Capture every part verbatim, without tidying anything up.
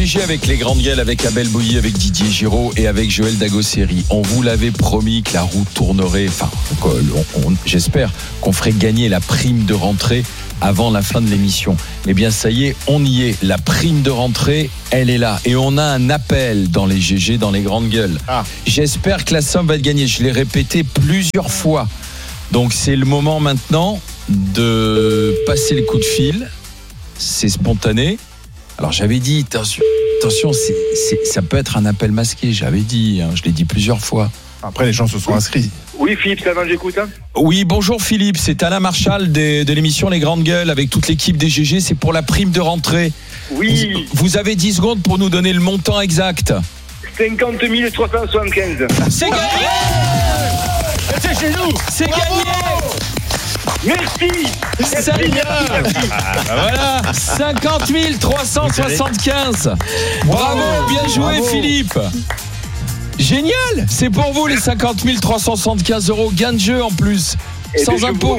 G G avec les grandes gueules, avec Abel Bouilly, avec Didier Giraud et avec Joël Dagosseri. On vous l'avait promis que la roue tournerait, enfin, on, on, j'espère qu'on ferait gagner la prime de rentrée avant la fin de l'émission. Eh bien, ça y est, on y est. La prime de rentrée, elle est là. Et on a un appel dans les G G, dans les grandes gueules. Ah. J'espère que la somme va être gagnée. Je l'ai répété plusieurs fois. Donc, c'est le moment maintenant de passer le coup de fil. C'est spontané. Alors, j'avais dit, attention, attention c'est, c'est, ça peut être un appel masqué. J'avais dit, hein, je l'ai dit plusieurs fois. Après, les gens se sont inscrits. Oui, Philippe, ça va, j'écoute. Hein oui, bonjour Philippe, c'est Alain Marchal de, de l'émission Les Grandes Gueules avec toute l'équipe des G G. C'est pour la prime de rentrée. Oui. Vous, vous avez dix secondes pour nous donner le montant exact. cinquante mille trois cent soixante-quinze. C'est gagné. C'est chez nous. C'est gagné. Merci. C'est génial. Ah, bah voilà. cinquante mille trois cent soixante-quinze. Bravo, bien joué Bravo. Philippe. Génial. C'est pour vous les cinquante mille trois cent soixante-quinze euros. Gain de jeu en plus. Et sans impôt.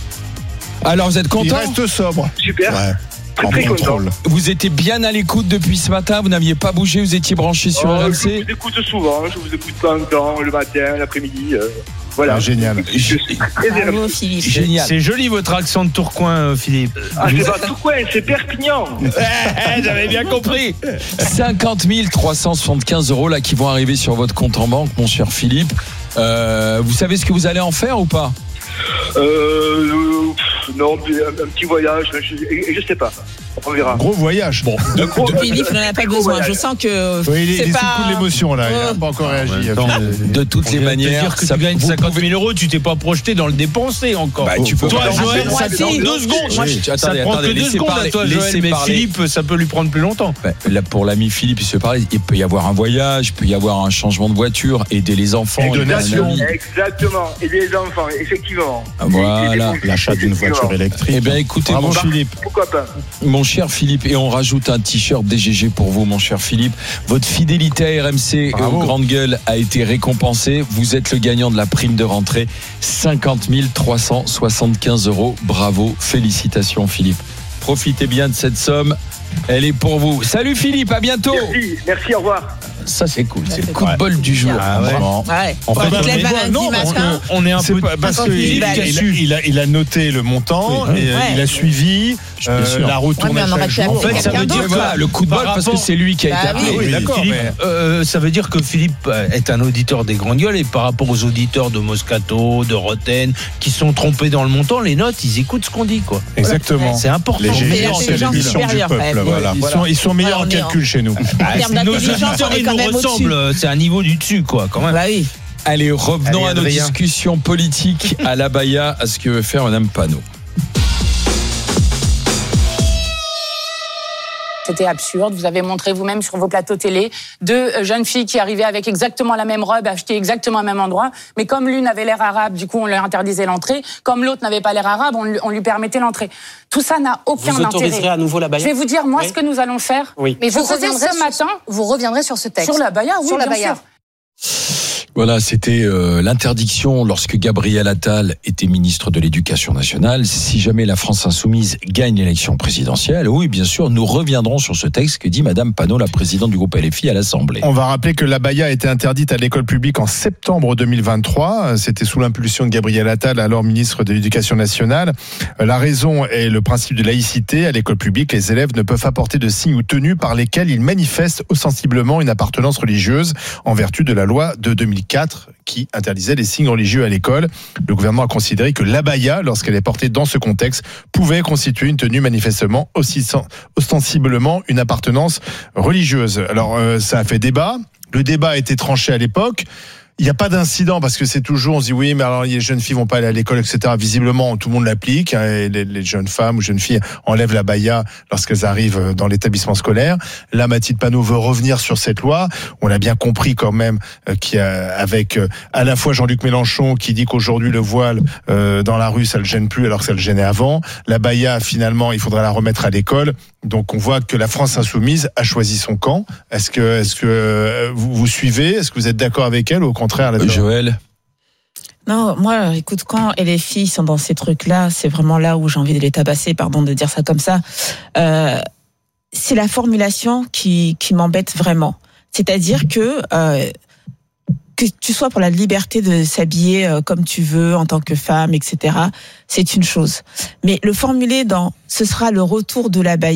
Alors vous êtes content? Il reste sobre. Super. Ouais. Très, en très contrôle. content. Vous étiez bien à l'écoute depuis ce matin. Vous n'aviez pas bougé. Vous étiez branché sur oh, R M C. Je vous écoute souvent. Je vous écoute pas temps, le matin, l'après-midi. Euh... Voilà. Ah, génial. Je suis très Bravo, Philippe. Génial. C'est joli votre accent de Tourcoing, Philippe. Ah, c'est pas Tourcoing, c'est Perpignan. J'avais bien compris. cinquante mille trois cent soixante-quinze euros là qui vont arriver sur votre compte en banque, mon cher Philippe. Euh, vous savez ce que vous allez en faire ou pas? Euh, non, un, un petit voyage, je, je sais pas. On verra. Gros voyage. Bon, de, gros, de, Philippe n'en a pas besoin. Je sens que oui, il c'est est pas... sous le coup de l'émotion là. Il n'a pas encore réagi. De, de toutes les manières, dire que ça tu gagnes cinquante mille pouvez... euros, tu t'es pas projeté dans le dépenser encore. Bah, tu peux toi, pas Joël, ça te prend deux secondes. Oui. Moi, attendez, ça te prend attendez, que deux secondes parler, à toi, Joël. Mais parler. Philippe, ça peut lui prendre plus longtemps. Bah, là, pour l'ami Philippe, il se parle. Il peut y avoir un voyage, il peut y avoir un changement de voiture, aider les enfants, Exactement. Exactement. Aider les enfants, effectivement. Voilà. L'achat d'une voiture électrique. Eh bien, écoutez, Bravo, mon Philippe. Pourquoi pas. Mon cher Philippe, et on rajoute un t-shirt D G G pour vous, mon cher Philippe. Votre fidélité à R M C Bravo. Et aux grandes gueules a été récompensée. Vous êtes le gagnant de la prime de rentrée, cinquante mille trois cent soixante-quinze euros. Bravo, félicitations Philippe. Profitez bien de cette somme. Elle est pour vous. Salut Philippe, à bientôt. Merci, merci, au revoir. Ça c'est cool, c'est le coup de bol du jour. Ah ouais. Ouais. En fait, on on, est, est, non, matin, on, on est un c'est peu pas, parce qu'il il, il, a, il a noté le montant oui. et ouais. il a suivi euh, la retourne à chaque jour. En fait, ça veut dire voilà, le coup de bol parce que c'est lui qui a été appelé. Oui, oui, d'accord. Philippe, mais... euh, ça veut dire que Philippe est un auditeur des grandes gueules et par rapport aux auditeurs de Moscato, de Roten, qui sont trompés dans le montant, les notes, ils écoutent ce qu'on dit, quoi. Exactement. Voilà. C'est important. Les G G, c'est l'émission du peuple. Voilà. Ils sont, ils sont meilleurs en calcul chez nous. Nos auditeurs, ils nous ressemblent. C'est un niveau du dessus, quoi, quand même. Bah oui. Allez, revenons Allez, à nos discussions politiques à la Baïa, à ce que veut faire Madame Panot. C'était absurde. Vous avez montré vous-même sur vos plateaux télé deux jeunes filles qui arrivaient avec exactement la même robe, achetées exactement au même endroit. Mais comme l'une avait l'air arabe, du coup, on leur interdisait l'entrée. Comme l'autre n'avait pas l'air arabe, on lui, on lui permettait l'entrée. Tout ça n'a aucun vous intérêt. Vous à nouveau la Baïa. Je vais vous dire, moi, oui. ce que nous allons faire. Oui. Mais vous reviendrez ce matin. Vous reviendrez sur ce texte. Sur la Baïa, oui, sur la bien Baïa. sûr. Voilà, c'était euh, l'interdiction lorsque Gabriel Attal était ministre de l'Éducation nationale. Si jamais la France insoumise gagne l'élection présidentielle, oui, bien sûr, nous reviendrons sur ce texte que dit Madame Panot, la présidente du groupe L F I à l'Assemblée. On va rappeler que l'abaya a été interdite à l'école publique en septembre deux mille vingt-trois. C'était sous l'impulsion de Gabriel Attal, alors ministre de l'Éducation nationale. La raison est le principe de laïcité. À l'école publique, les élèves ne peuvent apporter de signes ou tenues par lesquels ils manifestent ostensiblement une appartenance religieuse en vertu de la loi de deux mille quatre qui interdisait les signes religieux à l'école. Le gouvernement a considéré que l'abaya, lorsqu'elle est portée dans ce contexte, pouvait constituer une tenue manifestement aussi ostensiblement une appartenance religieuse. Alors euh, ça a fait débat. Le débat a été tranché à l'époque. Il n'y a pas d'incident parce que c'est toujours, on se dit oui, mais alors les jeunes filles vont pas aller à l'école, et cetera. Visiblement, tout le monde l'applique. Hein, et les, les jeunes femmes ou jeunes filles enlèvent la baya lorsqu'elles arrivent dans l'établissement scolaire. Là, Mathilde Panot veut revenir sur cette loi. On a bien compris quand même euh, qu'il y a, avec euh, à la fois Jean-Luc Mélenchon qui dit qu'aujourd'hui le voile euh, dans la rue, ça le gêne plus alors que ça le gênait avant. La baya, finalement, il faudra la remettre à l'école. Donc on voit que la France insoumise a choisi son camp. Est-ce que, est-ce que vous, vous suivez? Est-ce que vous êtes d'accord avec elle ou au contraire là-dedans? Joël? Non, moi, écoute, quand les filles sont dans ces trucs-là, c'est vraiment là où j'ai envie de les tabasser, pardon de dire ça comme ça. Euh, c'est la formulation qui, qui m'embête vraiment. C'est-à-dire que, euh, que tu sois pour la liberté de s'habiller euh, comme tu veux en tant que femme, et cetera, c'est une chose. Mais le formuler dans « ce sera le retour de l'abaya »,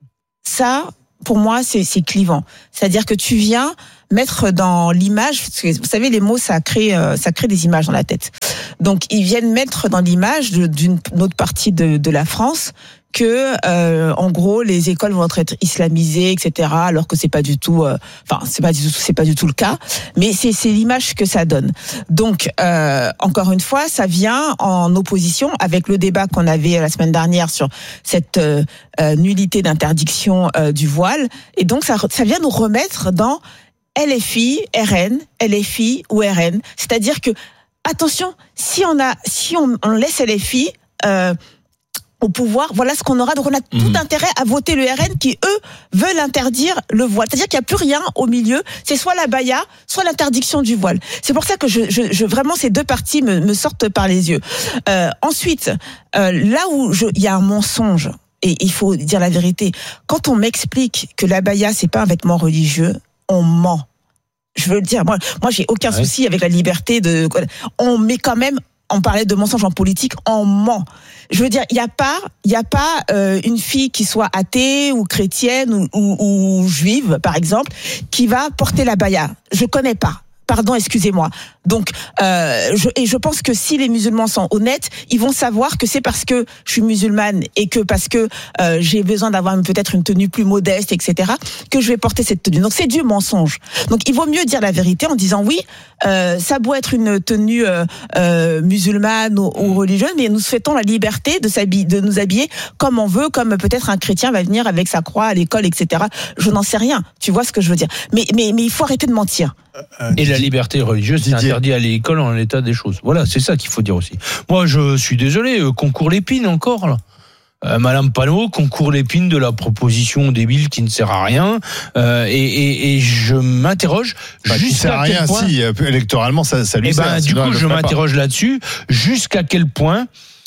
ça, pour moi, c'est, c'est clivant. C'est-à-dire que tu viens mettre dans l'image, parce que vous savez, les mots, ça crée, euh, ça crée des images dans la tête. Donc, ils viennent mettre dans l'image de, d'une autre partie de, de la France que, euh, en gros, les écoles vont être islamisées, et cetera. Alors que c'est pas du tout, euh, enfin, c'est pas du tout, c'est pas du tout le cas. Mais c'est, c'est l'image que ça donne. Donc, euh, encore une fois, ça vient en opposition avec le débat qu'on avait la semaine dernière sur cette euh, euh, nullité d'interdiction euh, du voile. Et donc, ça, ça vient nous remettre dans L F I, R N, L F I ou R N. C'est-à-dire que, attention, si on a, si on, on laisse L F I, euh, au pouvoir, voilà ce qu'on aura. Donc on a tout mmh. intérêt à voter le R N qui, eux, veulent interdire le voile. C'est-à-dire qu'il n'y a plus rien au milieu. C'est soit la baya, soit l'interdiction du voile. C'est pour ça que je, je, je vraiment ces deux parties me, me sortent par les yeux. Euh, ensuite, euh, là où il y a un mensonge, et il faut dire la vérité, quand on m'explique que la baya, c'est pas un vêtement religieux, on ment. Je veux le dire, moi, moi j'ai aucun ouais. souci avec la liberté de... On met quand même... On parlait de mensonges en politique, on ment. Je veux dire, il y a pas, il y a pas euh, une fille qui soit athée ou chrétienne ou, ou, ou juive, par exemple, qui va porter la baya. Je connais pas. Pardon, excusez-moi. Donc, euh, je, et je pense que si les musulmans sont honnêtes, ils vont savoir que c'est parce que je suis musulmane et que parce que euh, j'ai besoin d'avoir peut-être une tenue plus modeste, et cetera, que je vais porter cette tenue. Donc, c'est du mensonge. Donc, il vaut mieux dire la vérité en disant oui, euh, ça doit être une tenue euh, euh, musulmane ou, ou religieuse, mais nous souhaitons la liberté de s'habiller, de nous habiller comme on veut, comme peut-être un chrétien va venir avec sa croix à l'école, et cetera. Je n'en sais rien. Tu vois ce que je veux dire. Mais, mais, mais il faut arrêter de mentir. Et la liberté religieuse, c'est interdit à l'école en l'état des choses. Voilà, c'est ça qu'il faut dire aussi. Moi, je suis désolé, concours Lépine encore, là. Euh, Madame Panot, concours Lépine de la proposition débile qui ne sert à rien. Euh, et, et, et je m'interroge bah, jusqu'à qui sert à quel rien, point... si, électoralement, ça, ça lui et sert. Ben, du coup, je m'interroge pas. là-dessus, jusqu'à quel point...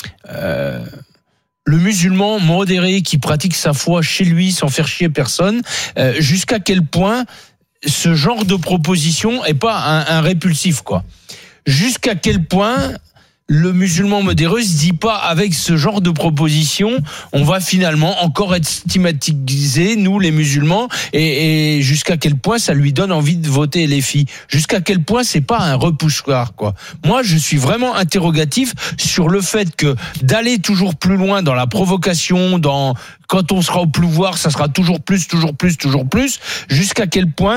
Euh, le musulman modéré qui pratique sa foi chez lui sans faire chier personne, euh, jusqu'à quel point ce genre de proposition est pas un, un répulsif, quoi. Jusqu'à quel point le musulman modéré se dit pas, avec ce genre de proposition, on va finalement encore être stigmatisés, nous les musulmans, et, et jusqu'à quel point ça lui donne envie de voter les filles. Jusqu'à quel point c'est pas un repoussoir, quoi. Moi, je suis vraiment interrogatif sur le fait que d'aller toujours plus loin dans la provocation, dans quand on sera au pouvoir, ça sera toujours plus, toujours plus, toujours plus. Jusqu'à quel point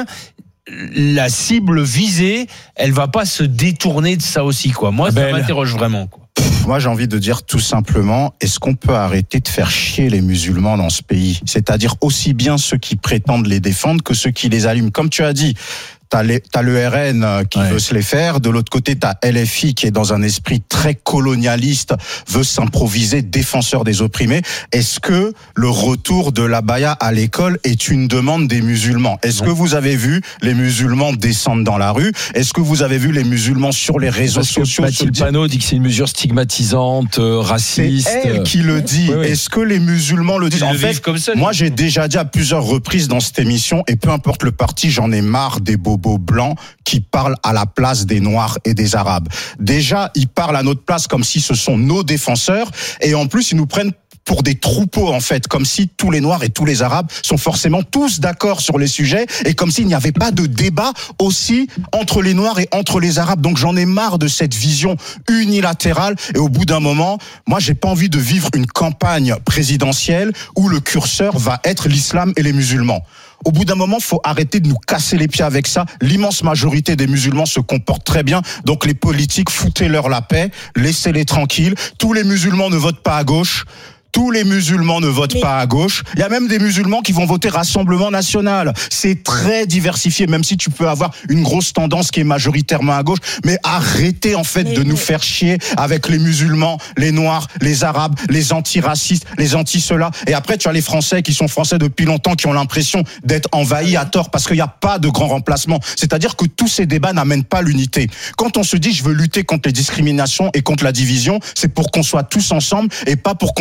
la cible visée, elle va pas se détourner de ça aussi, quoi. Moi, ça m'interroge vraiment, quoi. Moi, j'ai envie de dire tout simplement, est-ce qu'on peut arrêter de faire chier les musulmans dans ce pays ? C'est-à-dire aussi bien ceux qui prétendent les défendre que ceux qui les allument. Comme tu as dit, T'as, les, t'as le R N qui ouais. veut se les faire. De l'autre côté, t'as L F I qui est dans un esprit très colonialiste, veut s'improviser défenseur des opprimés. Est-ce que le retour de l'abaya à l'école est une demande des musulmans ? Est-ce non. que vous avez vu les musulmans descendre dans la rue ? Est-ce que vous avez vu les musulmans sur les réseaux Parce sociaux ? Que Mathilde Panot dit que c'est une mesure stigmatisante, euh, raciste. C'est elle qui le dit. Oui, oui. Est-ce que les musulmans le disent ? En fait, comme ça, moi, j'ai déjà dit à plusieurs reprises dans cette émission, et peu importe le parti, j'en ai marre des beaux blancs qui parlent à la place des Noirs et des Arabes. Déjà, ils parlent à notre place comme si ce sont nos défenseurs, et en plus, ils nous prennent pour des troupeaux, en fait, comme si tous les Noirs et tous les Arabes sont forcément tous d'accord sur les sujets, et comme s'il n'y avait pas de débat aussi entre les Noirs et entre les Arabes. Donc j'en ai marre de cette vision unilatérale, et au bout d'un moment, moi j'ai pas envie de vivre une campagne présidentielle où le curseur va être l'islam et les musulmans. Au bout d'un moment, faut arrêter de nous casser les pieds avec ça. L'immense majorité des musulmans se comportent très bien. Donc les politiques, foutez-leur la paix, laissez-les tranquilles. Tous les musulmans ne votent pas à gauche. Tous les musulmans ne votent mais... pas à gauche. Il y a même des musulmans qui vont voter Rassemblement National. C'est très diversifié, même si tu peux avoir une grosse tendance qui est majoritairement à gauche. Mais arrêtez en fait mais, de mais... nous faire chier avec les musulmans, les noirs, les arabes, les antiracistes, les anti-cela. Et après, tu as les Français qui sont français depuis longtemps, qui ont l'impression d'être envahis à tort parce qu'il n'y a pas de grand remplacement. C'est-à-dire que tous ces débats n'amènent pas l'unité. Quand on se dit je veux lutter contre les discriminations et contre la division, c'est pour qu'on soit tous ensemble et pas pour qu'on soit des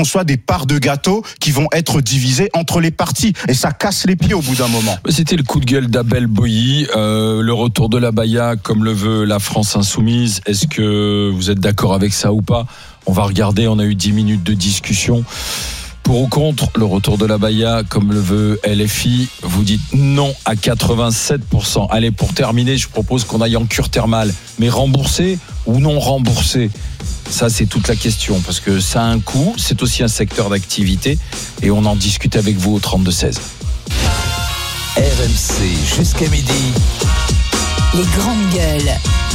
parts de gâteau qui vont être divisées entre les parties. Et ça casse les pieds au bout d'un moment. C'était le coup de gueule d'Abel Boilly. Euh, le retour de l'abaya, comme le veut la France insoumise. Est-ce que vous êtes d'accord avec ça ou pas ? On va regarder, on a eu dix minutes de discussion. Pour ou contre le retour de l'abaya, comme le veut L F I, vous dites non à quatre-vingt-sept pour cent. Allez, pour terminer, je propose qu'on aille en cure thermale. Mais remboursé ou non remboursé ? Ça, c'est toute la question, parce que ça a un coût, c'est aussi un secteur d'activité, et on en discute avec vous au trente-deux seize. R M C jusqu'à midi. Les grandes gueules.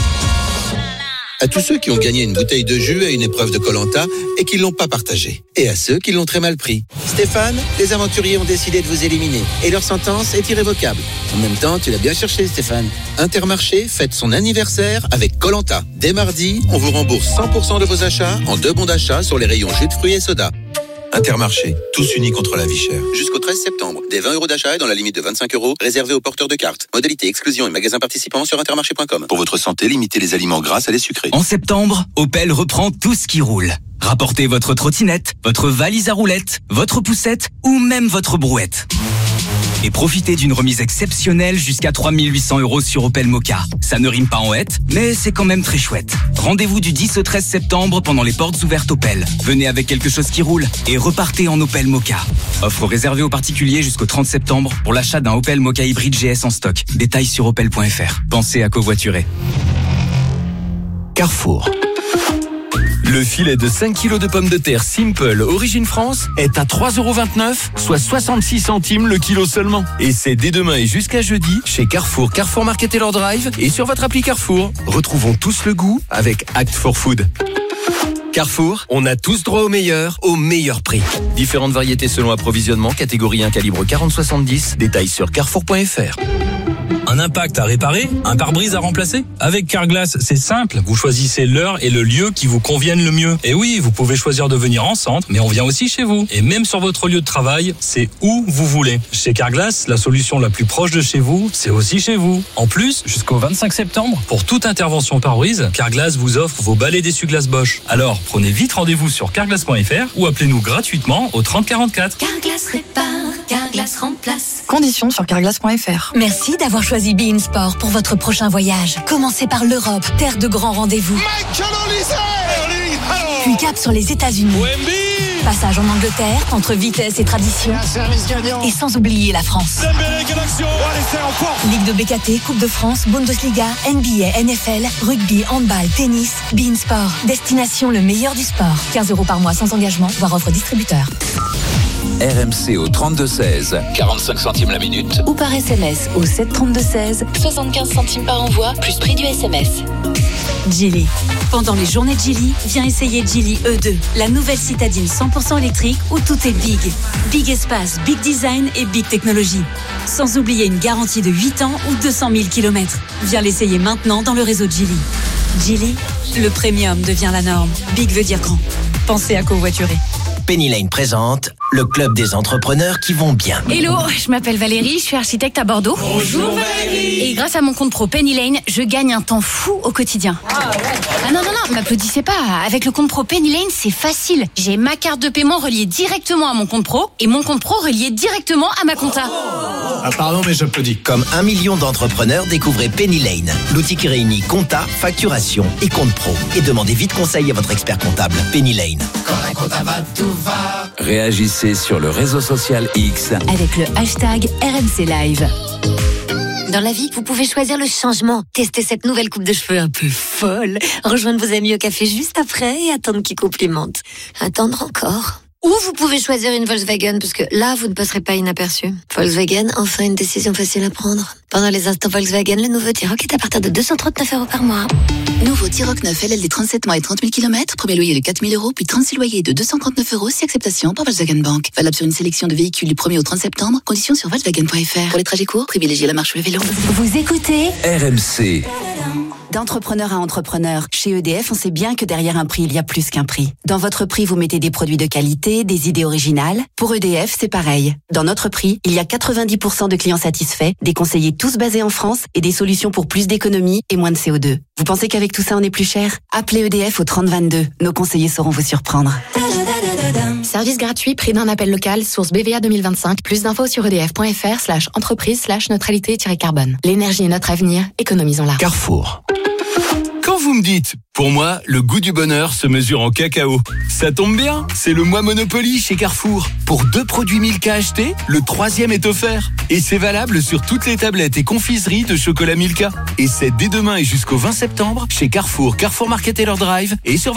À tous ceux qui ont gagné une bouteille de jus à une épreuve de Koh-Lanta et qui ne l'ont pas partagée. Et à ceux qui l'ont très mal pris. Stéphane, les aventuriers ont décidé de vous éliminer et leur sentence est irrévocable. En même temps, tu l'as bien cherché, Stéphane. Intermarché fête son anniversaire avec Koh-Lanta. Dès mardi, on vous rembourse cent pour cent de vos achats en deux bons d'achat sur les rayons jus de fruits et soda. Intermarché, tous unis contre la vie chère. Jusqu'au treize septembre, des vingt euros d'achat et dans la limite de vingt-cinq euros, réservés aux porteurs de cartes. Modalité exclusion et magasins participants sur intermarché point com. Pour votre santé, limitez les aliments gras à les sucrés. En septembre, Opel reprend tout ce qui roule. Rapportez votre trottinette, votre valise à roulettes, votre poussette ou même votre brouette. Et profitez d'une remise exceptionnelle jusqu'à trois mille huit cents euros sur Opel Mokka. Ça ne rime pas en hête, mais c'est quand même très chouette. Rendez-vous du dix au treize septembre pendant les portes ouvertes Opel. Venez avec quelque chose qui roule et repartez en Opel Mokka. Offre réservée aux particuliers jusqu'au trente septembre pour l'achat d'un Opel Mokka hybride G S en stock. Détails sur opel point f r. Pensez à covoiturer. Carrefour. Le filet de cinq kilos de pommes de terre Simple Origine France est à trois euros vingt-neuf, soit soixante-six centimes le kilo seulement. Et c'est dès demain et jusqu'à jeudi chez Carrefour, Carrefour Market et leur Drive et sur votre appli Carrefour. Retrouvons tous le goût avec Act for Food. Carrefour, on a tous droit au meilleur, au meilleur prix. Différentes variétés selon approvisionnement, catégorie un calibre quarante soixante-dix, détails sur carrefour point f r. Un impact à réparer, un pare-brise à remplacer. Avec Carglass, c'est simple. Vous choisissez l'heure et le lieu qui vous conviennent le mieux. Et oui, vous pouvez choisir de venir en centre, mais on vient aussi chez vous. Et même sur votre lieu de travail, c'est où vous voulez. Chez Carglass, la solution la plus proche de chez vous, c'est aussi chez vous. En plus, jusqu'au vingt-cinq septembre, pour toute intervention pare-brise, Carglass vous offre vos balais d'essuie-glace Bosch. Alors, prenez vite rendez-vous sur carglass point f r ou appelez-nous gratuitement au trente quarante-quatre. Carglass répare, Carglass remplace. Conditions sur carglass point f r. Merci d'avoir choisi Be In Sport pour votre prochain voyage. Commencez par l'Europe, terre de grands rendez-vous. Puis cap sur les États-Unis. Passage en Angleterre, entre vitesse et tradition. Et sans oublier la France. Ligue de B K T, Coupe de France, Bundesliga, N B A, N F L, rugby, handball, tennis. Be In Sport. Destination le meilleur du sport. quinze euros par mois sans engagement, voire offre distributeur. R M C au trente-deux seize, quarante-cinq centimes la minute. Ou par S M S au sept trente-deux seize, soixante-quinze centimes par envoi, plus prix du S M S. Geely. Pendant les journées de Geely, viens essayer Geely E deux, la nouvelle citadine cent pour cent électrique où tout est big. Big espace, big design et big technologie. Sans oublier une garantie de huit ans ou deux cent mille kilomètres. Viens l'essayer maintenant dans le réseau Geely. Geely, le premium devient la norme. Big veut dire grand. Pensez à covoiturer. Penny Lane présente le club des entrepreneurs qui vont bien. Hello, je m'appelle Valérie, je suis architecte à Bordeaux. Bonjour Valérie. Et grâce à mon compte pro Penny Lane, je gagne un temps fou au quotidien. Ah, ouais. ah non, non, non, m'applaudissez pas. Avec le compte pro Penny Lane, c'est facile. J'ai ma carte de paiement reliée directement à mon compte pro et mon compte pro relié directement à ma compta. Ah pardon, mais j'applaudis. Comme un million d'entrepreneurs, découvrez Penny Lane, l'outil qui réunit compta, facturation et compte pro. Et demandez vite conseil à votre expert comptable. Penny Lane. Quand un compta va, tout va. Réagissez sur le réseau social X avec le hashtag R M C Live. Dans la vie, vous pouvez choisir le changement. Tester cette nouvelle coupe de cheveux un peu folle. Rejoindre vos amis au café juste après et attendre qu'ils complimentent. Attendre encore. Ou vous pouvez choisir une Volkswagen, parce que là, vous ne passerez pas inaperçu. Volkswagen, enfin une décision facile à prendre. Pendant les instants Volkswagen, le nouveau T-Roc est à partir de deux cent trente-neuf euros par mois. Nouveau T-Roc neuf L L D trente-sept mois et trente mille kilomètres. Premier loyer de quatre mille euros, puis trente-six loyers de deux cent trente-neuf euros, si acceptation par Volkswagen Bank. Valable sur une sélection de véhicules du premier au trente septembre. Conditions sur volkswagen point f r. Pour les trajets courts, privilégiez la marche ou le vélo. Vous écoutez R M C. D'entrepreneur à entrepreneur, chez E D F, on sait bien que derrière un prix, il y a plus qu'un prix. Dans votre prix, vous mettez des produits de qualité, des idées originales. Pour E D F, c'est pareil. Dans notre prix, il y a quatre-vingt-dix pour cent de clients satisfaits, des conseillers tous basés en France et des solutions pour plus d'économie et moins de C O deux. Vous pensez qu'avec tout ça, on est plus cher? Appelez E D F au trente vingt-deux. Nos conseillers sauront vous surprendre. Service gratuit, prix d'un appel local, source B V A deux mille vingt-cinq. Plus d'infos sur edf.fr slash entreprise slash neutralité-carbone. L'énergie est notre avenir, économisons-la. Carrefour. Quand vous me dites, pour moi, le goût du bonheur se mesure en cacao. Ça tombe bien, c'est le mois Monopoly chez Carrefour. Pour deux produits Milka achetés, le troisième est offert. Et c'est valable sur toutes les tablettes et confiseries de chocolat Milka. Et c'est dès demain et jusqu'au vingt septembre chez Carrefour, Carrefour Market et leur Drive et sur